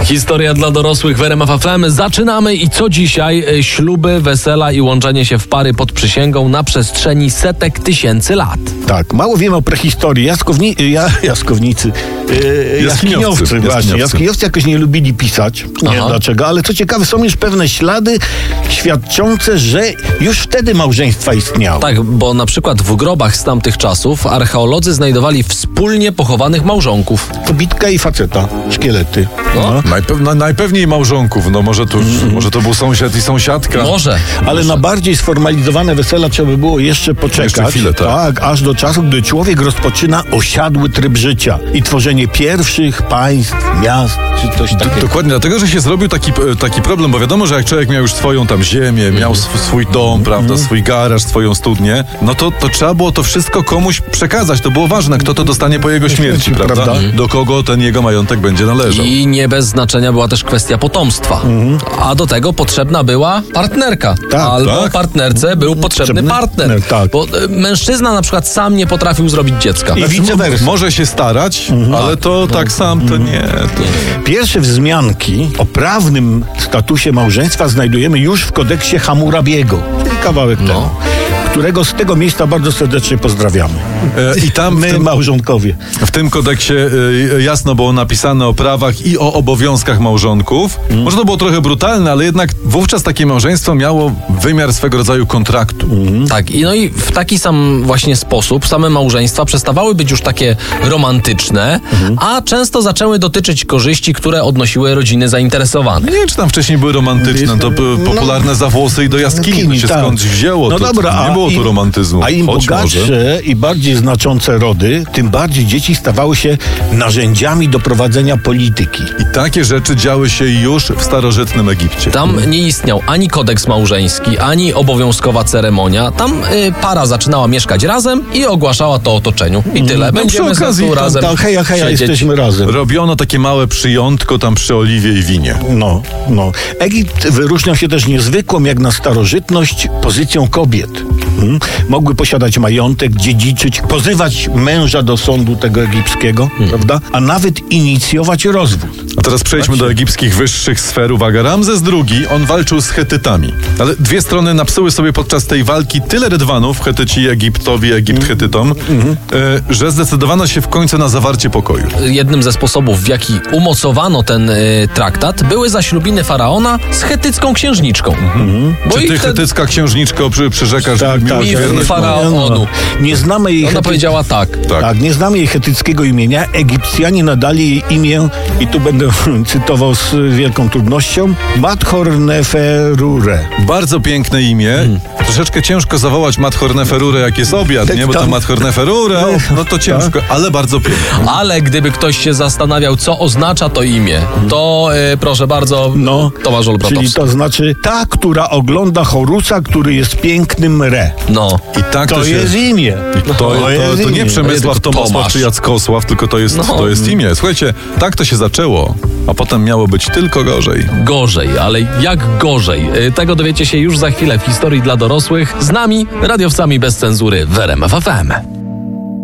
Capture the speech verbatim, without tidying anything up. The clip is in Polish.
Historia dla dorosłych w R M F F M. Zaczynamy i co dzisiaj? Śluby, wesela i łączenie się w pary pod przysięgą na przestrzeni setek tysięcy lat. Tak, mało wiemy o prehistorii. Jaskowni... Ja... Jaskownicy. Yy, jaskiniowcy, właśnie. Jaskiniowcy jakoś nie lubili pisać. Nie wiem dlaczego, ale co ciekawe, są już pewne ślady świadczące, że już wtedy małżeństwa istniały. Tak, bo na przykład w grobach z tamtych czasów archeolodzy znajdowali wspólnie pochowanych małżonków. Kobitka i faceta, szkielety. No. No. Najpe- na, najpewniej małżonków, no może to, mm. może to był sąsiad i sąsiadka. Może. Ale może. na bardziej sformalizowane wesela trzeba by było jeszcze poczekać. Jeszcze chwilę, tak. tak, aż do czasu, gdy człowiek rozpoczyna osiadły tryb życia i tworzenie pierwszych państw, miast, czy coś takiego. Dokładnie, dlatego, że się zrobił taki, taki problem, bo wiadomo, że jak człowiek miał już swoją tam ziemię, miał sw- swój dom, prawda, Mm. swój garaż, swoją studnię, no to, to trzeba było to wszystko komuś przekazać. To było ważne, kto to dostanie po jego śmierci, prawda? prawda? Do kogo ten jego majątek będzie należał. I nie bez znaczenia była też kwestia potomstwa. Mhm. A do tego potrzebna była partnerka. Tak, Albo tak. partnerce był potrzebny Potrzebny partner. tak. Bo e, mężczyzna na przykład sam nie potrafił zrobić dziecka. I Znaczy, vice versa. Może się starać, ale to tak sam to nie. To... Pierwsze wzmianki o prawnym statusie małżeństwa znajdujemy już w kodeksie Hammurabiego, czyli kawałek No. temu, którego z tego miejsca bardzo serdecznie pozdrawiamy. E, I tam w My, tym, małżonkowie. w tym kodeksie e, jasno było napisane o prawach i o obowiązkach małżonków. Mm. Może to było trochę brutalne, ale jednak wówczas takie małżeństwo miało wymiar swego rodzaju kontraktu. Mm. Tak, i no i w taki sam właśnie sposób same małżeństwa przestawały być już takie romantyczne, Mhm. a często zaczęły dotyczyć korzyści, które odnosiły rodziny zainteresowane. Nie wiem, czy tam wcześniej były romantyczne, to p- popularne za włosy i do jaskini, to się tak. skądś wzięło. No to, dobra, to nie a było tu im- romantyzmu. A im Choć bogatsze może. i bardziej znaczące rody, tym bardziej dzieci stawały się narzędziami do prowadzenia polityki. I takie rzeczy działy się już w starożytnym Egipcie. Tam nie istniał ani kodeks małżeński, ani obowiązkowa ceremonia. Tam y, para zaczynała mieszkać razem i ogłaszała to otoczeniu. I tyle. No, Będziemy przy ze okazji, tu tam- razem Tak, heja, heja, siedzieć. jesteśmy razem. Robiono takie małe przyjątko tam przy oliwie i winie. No, no. Egipt wyróżniał się też niezwykłą, jak na starożytność, pozycją kobiet. Hmm? Mogły posiadać majątek, dziedziczyć, pozywać męża do sądu tego egipskiego, prawda? A nawet inicjować rozwód. A teraz przejdźmy do egipskich wyższych sfer. Uwaga, Ramzes drugi, on walczył z Chetytami. Ale dwie strony napsuły sobie podczas tej walki tyle rydwanów, Chetyci Egiptowi, Egipt Chetytom, e, że zdecydowano się w końcu na zawarcie pokoju. Jednym ze sposobów, w jaki umocowano ten y, traktat, były zaślubiny faraona z chetycką księżniczką. Mhm. Bo Czy i ty, wtedy chetycka księżniczko, przy, przyrzekasz Tak, mi tak, miłość i tak. wierność? Faraonu. Nie znamy jej ona chety- powiedziała tak. Tak. Tak, nie znamy jej chetyckiego imienia. Egipcjanie nadali jej imię, i tu będę cytował z wielką trudnością, Madhorneferure. Bardzo piękne imię. Hmm. Troszeczkę ciężko zawołać Madhorneferure, jak jest obiad, nie? Bo to Tam- Madhorneferure, no to ciężko, ale bardzo piękne. Ale gdyby ktoś się zastanawiał, co oznacza to imię, to y, proszę bardzo, No, Tomasz czyli Olbratowski. to znaczy ta, która ogląda Horusa, który jest pięknym Re. No. I tak to, To się... jest imię. To, to, jest to nie imię. Przemysław To Tomasław Tomasz. czy Jackosław, tylko to jest, No. to jest imię. Słuchajcie, tak to się zaczęło, a potem miało być tylko gorzej. Gorzej, ale jak gorzej? Y, Tego dowiecie się już za chwilę w historii dla dorosłych. Z nami, radiowcami bez cenzury w R M F F M.